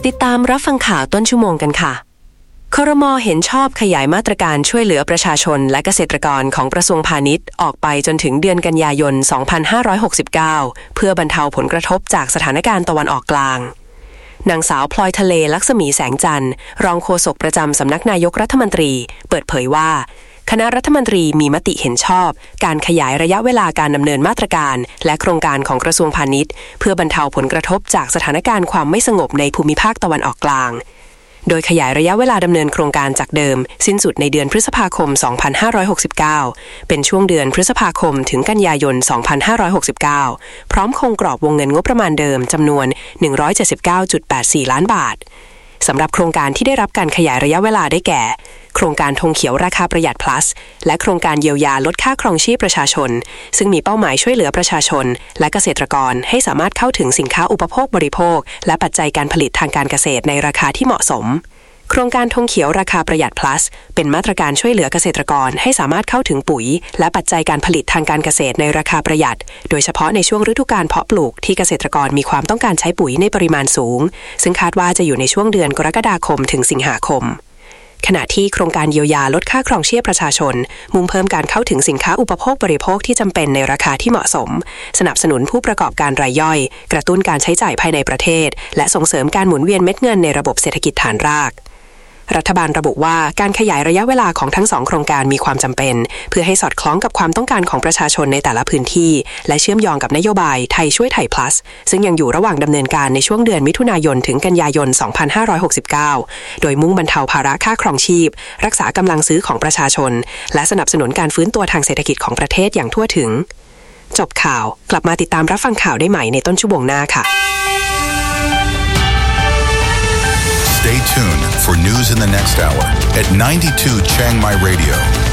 ติดตามรับฟังข่าวต้นชั่วโมงกันค่ะครม.เห็นชอบขยายมาตรการช่วยเหลือประชาชนและเกษตรกรของกระทรวงพาณิชย์ออกไปจนถึงเดือนกันยายน 2569 เพื่อบรรเทาผลกระทบจากสถานการณ์ตะวันออกกลางนางสาวพลอยทะเลลักษมีแสงจันทร์รองโฆษกประจำสำนักนายกรัฐมนตรีเปิดเผยว่าคณะรัฐมนตรีมีมติเห็นชอบการขยายระยะเวลาการดำเนินมาตรการและโครงการของกระทรวงพาณิชย์เพื่อบรรเทาผลกระทบจากสถานการณ์ความไม่สงบในภูมิภาคตะวันออกกลางโดยขยายระยะเวลาดำเนินโครงการจากเดิมสิ้นสุดในเดือนพฤษภาคม 2569 เป็นช่วงเดือนพฤษภาคมถึงกันยายน 2569 พร้อมคงกรอบวงเงินงบประมาณเดิมจำนวน 179.84 ล้านบาทสำหรับโครงการที่ได้รับการขยายระยะเวลาได้แก่โครงการธงเขียวราคาประหยัด plus และโครงการเยียวยาลดค่าครองชีพประชาชนซึ่งมีเป้าหมายช่วยเหลือประชาชนและเกษตรกรให้สามารถเข้าถึงสินค้าอุปโภคบริโภคและปัจจัยการผลิตทางการเกษตรในราคาที่เหมาะสมโครงการธงเขียวราคาประหยัด plus เป็นมาตรการช่วยเหลือเกษตรกรให้สามารถเข้าถึงปุ๋ยและปัจจัยการผลิตทางการเกษตรในราคาประหยัดโดยเฉพาะในช่วงฤดูกาลเพาะปลูกที่เกษตรกรมีความต้องการใช้ปุ๋ยในปริมาณสูงซึ่งคาดว่าจะอยู่ในช่วงเดือนกรกฎาคมถึงสิงหาคมขณะที่โครงการเยียวยาลดค่าครองชีพประชาชนมุ่งเพิ่มการเข้าถึงสินค้าอุปโภคบริโภคที่จำเป็นในราคาที่เหมาะสมสนับสนุนผู้ประกอบการรายย่อยกระตุ้นการใช้จ่ายภายในประเทศและส่งเสริมการหมุนเวียนเม็ดเงินในระบบเศรษฐกิจฐานรากรัฐบาลระบุว่าการขยายระยะเวลาของทั้ง2โครงการมีความจำเป็นเพื่อให้สอดคล้องกับความต้องการของประชาชนในแต่ละพื้นที่และเชื่อมโยงกับนโยบายไทยช่วยไทย plus ซึ่งยังอยู่ระหว่างดำเนินการในช่วงเดือนมิถุนายนถึงกันยายน 2569 โดยมุ่งบรรเทาภาระค่าครองชีพรักษากำลังซื้อของประชาชนและสนับสนุนการฟื้นตัวทางเศรษฐกิจของประเทศอย่างทั่วถึงจบข่าวกลับมาติดตามรับฟังข่าวได้ใหม่ในต้นชั่วโมงหน้าค่ะ Stay tuned for news in the next hour at 92 Chiang Mai Radio.